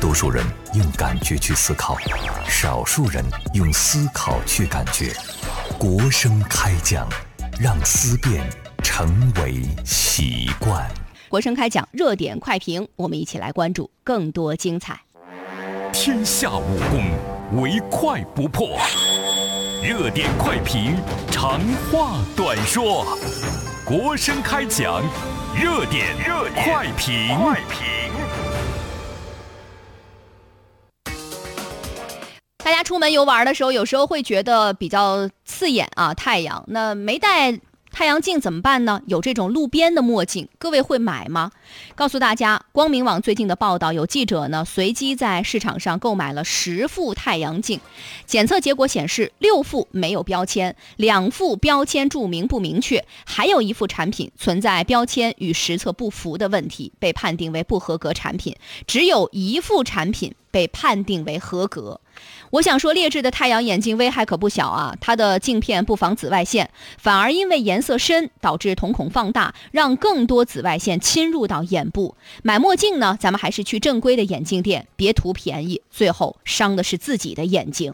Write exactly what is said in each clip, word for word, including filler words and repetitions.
多数人用感觉去思考，少数人用思考去感觉。国声开讲，让思辨成为习惯。 国声开讲，热点快评，我们一起来关注更多精彩。 天下武功，唯快不破。热点快评，长话短说。国声开讲，热点热点快评。快评。 大家出门游玩的时候，有时候会觉得比较刺眼啊，太阳。那没带太阳镜怎么办呢？有这种路边的墨镜，各位会买吗？告诉大家，光明网最近的报道，有记者呢随机在市场上购买了十副太阳镜，检测结果显示六副没有标签，两副标签注明不明确，还有一副产品存在标签与实测不符的问题，被判定为不合格产品。只有一副产品被判定为合格。我想说，劣质的太阳眼镜危害可不小啊！它的镜片不防紫外线，反而因为颜色深导致瞳孔放大，让更多紫外线侵入到眼部。买墨镜呢，咱们还是去正规的眼镜店，别图便宜，最后伤的是自己的眼睛。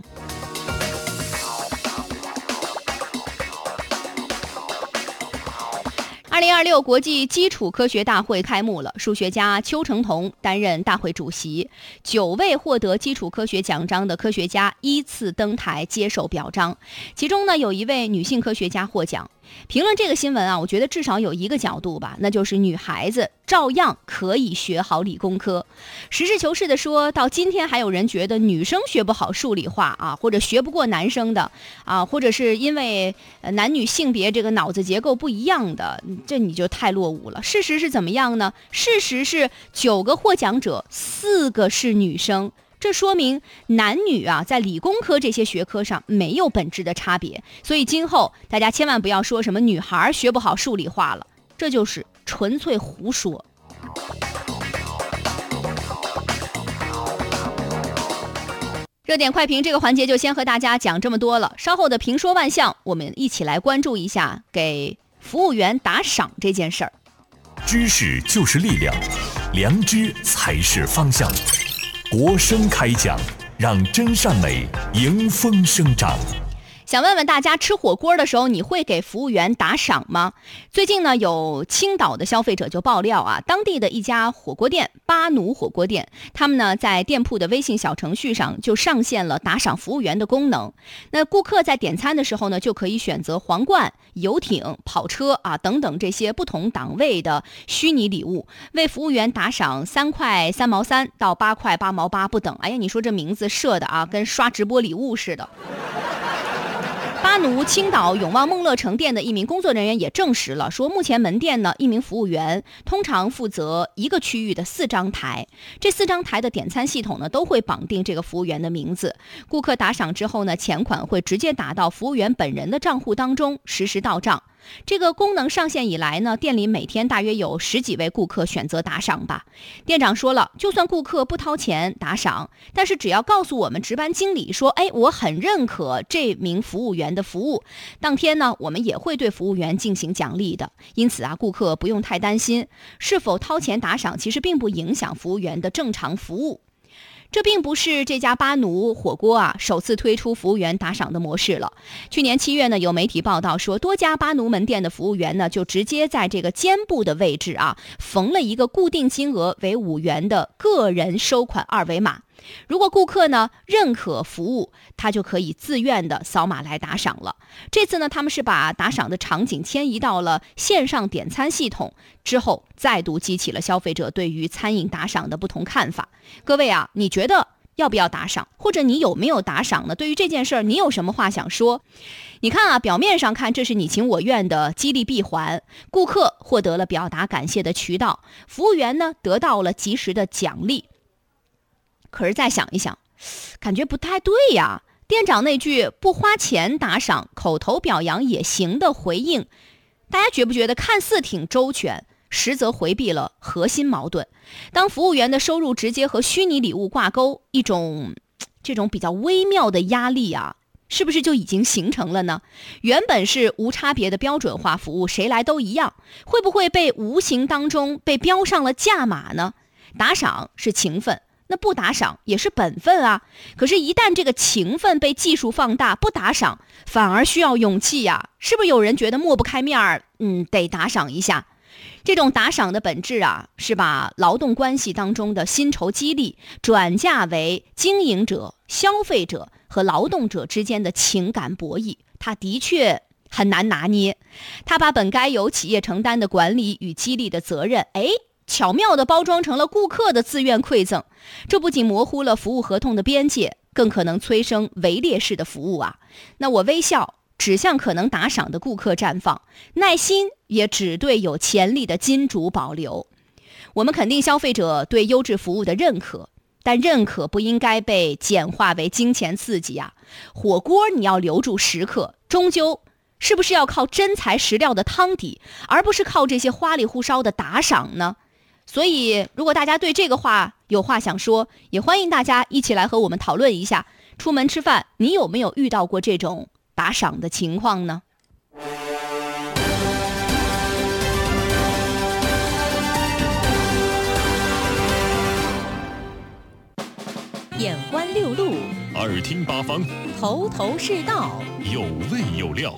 二零二六国际基础科学大会开幕了，数学家邱成桐担任大会主席，九位获得基础科学奖章的科学家依次登台接受表彰，其中呢有一位女性科学家获奖。评论这个新闻啊，我觉得至少有一个角度吧，那就是女孩子照样可以学好理工科。实事求是的说，到今天还有人觉得女生学不好数理化啊，或者学不过男生的啊，或者是因为男女性别这个脑子结构不一样的，这你就太落伍了。事实是怎么样呢？事实是九个获奖者，四个是女生。这说明男女啊，在理工科这些学科上没有本质的差别，所以今后大家千万不要说什么女孩学不好数理化了，这就是纯粹胡说。热点快评这个环节就先和大家讲这么多了，稍后的评说万象，我们一起来关注一下给服务员打赏这件事儿。 知识就是力量，良知才是方向。国声开讲，让真善美迎风生长。 想问问大家，吃火锅的时候你会给服务员打赏吗？最近呢，有青岛的消费者就爆料啊，当地的一家火锅店巴奴火锅店，他们呢在店铺的微信小程序上就上线了打赏服务员的功能。那顾客在点餐的时候呢，就可以选择皇冠、游艇、跑车啊等等这些不同档位的虚拟礼物，为服务员打赏三块三毛三到八块八毛八不等。哎呀，你说这名字设的啊，跟刷直播礼物似的。巴奴青岛永旺梦乐城店的一名工作人员也证实了，说目前门店呢，一名服务员通常负责一个区域的四张台，这四张台的点餐系统呢，都会绑定这个服务员的名字。顾客打赏之后呢，钱款会直接打到服务员本人的账户当中，实时到账。这个功能上线以来呢，店里每天大约有十几位顾客选择打赏吧。店长说了，就算顾客不掏钱打赏，但是只要告诉我们值班经理说，哎，我很认可这名服务员的服务，当天呢，我们也会对服务员进行奖励的。因此啊，顾客不用太担心，是否掏钱打赏其实并不影响服务员的正常服务。这并不是这家巴奴火锅啊首次推出服务员打赏的模式了。去年七月呢，有媒体报道说，多家巴奴门店的服务员呢，就直接在这个肩部的位置啊，缝了一个固定金额为五元的个人收款二维码。如果顾客呢认可服务，他就可以自愿的扫码来打赏了。这次呢，他们是把打赏的场景迁移到了线上点餐系统，之后再度激起了消费者对于餐饮打赏的不同看法。各位啊，你觉得要不要打赏？或者你有没有打赏呢？对于这件事儿，你有什么话想说？你看啊，表面上看这是你情我愿的激励闭环，顾客获得了表达感谢的渠道，服务员呢得到了及时的奖励。可是再想一想，感觉不太对呀。店长那句不花钱打赏，口头表扬也行的回应，大家觉不觉得看似挺周全，实则回避了核心矛盾？当服务员的收入直接和虚拟礼物挂钩，一种这种比较微妙的压力啊，是不是就已经形成了呢？原本是无差别的标准化服务，谁来都一样，会不会被无形当中被标上了价码呢？打赏是情分， 那不打赏也是本分啊。可是，一旦这个情分被技术放大，不打赏反而需要勇气呀、啊。是不是有人觉得抹不开面儿？嗯，得打赏一下。这种打赏的本质啊，是把劳动关系当中的薪酬激励转嫁为经营者、消费者和劳动者之间的情感博弈。它的确很难拿捏，他把本该由企业承担的管理与激励的责任，哎，巧妙地包装成了顾客的自愿馈赠。这不仅模糊了服务合同的边界，更可能催生围猎式的服务啊。那我微笑只向可能打赏的顾客绽放，耐心也只对有潜力的金主保留。我们肯定消费者对优质服务的认可，但认可不应该被简化为金钱刺激啊。火锅你要留住食客，终究是不是要靠真材实料的汤底，而不是靠这些花里胡哨的打赏呢？所以如果大家对这个话有话想说，也欢迎大家一起来和我们讨论一下，出门吃饭你有没有遇到过这种打赏的情况呢？ 眼观六路， 耳听八方， 头头是道， 有味有料。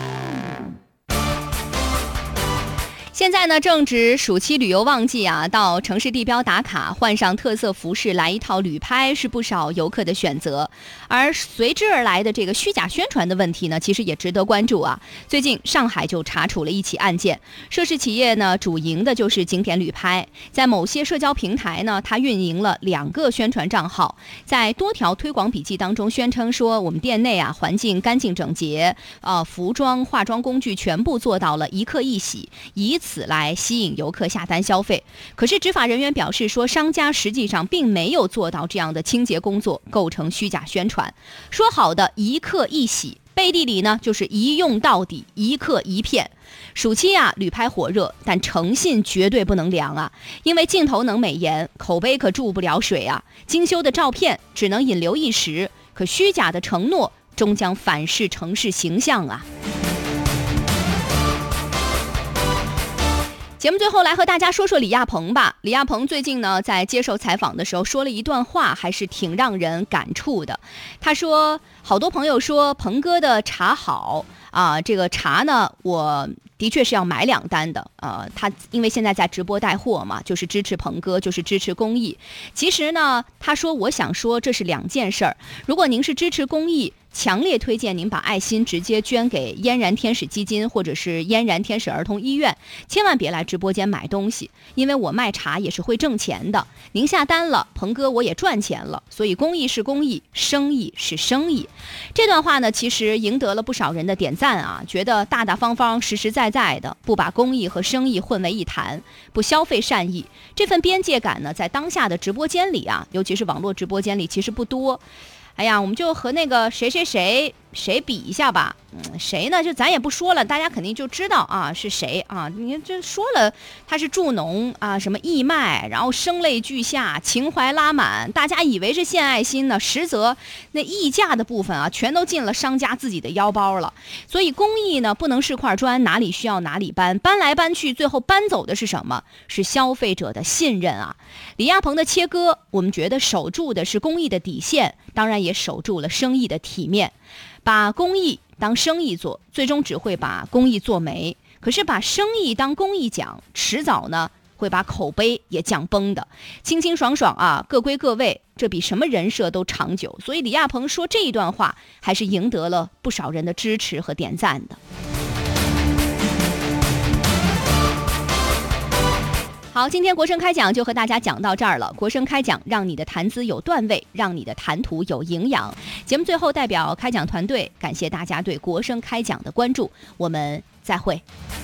现在呢正值暑期旅游旺季啊，到城市地标打卡，换上特色服饰来一套旅拍是不少游客的选择。而随之而来的这个虚假宣传的问题呢，其实也值得关注啊。最近上海就查处了一起案件，涉事企业呢主营的就是景点旅拍，在某些社交平台呢，它运营了两个宣传账号，在多条推广笔记当中宣称说，我们店内啊环境干净整洁，呃服装化妆工具全部做到了一客一洗，以此来吸引游客下单消费。可是执法人员表示说，商家实际上并没有做到这样的清洁工作，构成虚假宣传。说好的一客一洗，背地里呢就是一用到底，一客一骗。暑期啊旅拍火热，但诚信绝对不能凉啊，因为镜头能美颜，口碑可注不了水啊。精修的照片只能引流一时，可虚假的承诺终将反噬城市形象啊。节目最后来和大家说说李亚鹏吧。李亚鹏最近呢在接受采访的时候说了一段话，还是挺让人感触的。他说，好多朋友说鹏哥的茶好啊，这个茶呢我的确是要买两单的，呃，他因为现在在直播带货嘛，就是支持鹏哥，就是支持公益。其实呢，他说我想说这是两件事儿。如果您是支持公益，强烈推荐您把爱心直接捐给嫣然天使基金或者是嫣然天使儿童医院，千万别来直播间买东西，因为我卖茶也是会挣钱的。您下单了，鹏哥我也赚钱了，所以公益是公益，生意是生意。这段话呢，其实赢得了不少人的点赞啊，觉得大大方方、实实在在的，不把公益和生意混为一谈，不消费善意。这份边界感呢，在当下的直播间里啊，尤其是网络直播间里，其实不多。哎呀，我们就和那个谁谁谁谁比一下吧。嗯，谁呢？就咱也不说了，大家肯定就知道啊是谁啊。你这说了，他是助农啊，什么义卖，然后声泪俱下，情怀拉满，大家以为是献爱心呢，实则那溢价的部分啊，全都进了商家自己的腰包了。所以公益呢，不能是块砖，哪里需要哪里搬，搬来搬去，最后搬走的是什么？是消费者的信任啊。李亚鹏的切割，我们觉得守住的是公益的底线，当然也守住了生意的体面。把公益当生意做，最终只会把公益做没。可是把生意当公益讲，迟早呢会把口碑也降崩的。清清爽爽啊，各归各位，这比什么人设都长久。所以李亚鹏说这一段话，还是赢得了不少人的支持和点赞的。好，今天国声开讲就和大家讲到这儿了。国声开讲，让你的谈资有段位，让你的谈吐有营养。节目最后，代表开讲团队感谢大家对国声开讲的关注，我们再会。